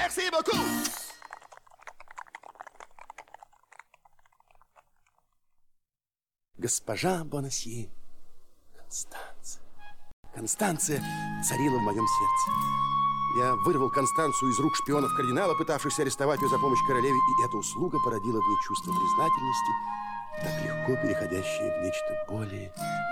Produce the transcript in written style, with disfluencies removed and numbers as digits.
Merci beaucoup! Госпожа Бонасье, Констанция царила в моем сердце. Я вырвал Констанцию из рук шпионов кардинала, пытавшихся арестовать ее за помощь королеве, и эта услуга породила в ней чувство признательности, так легко переходящее в нечто более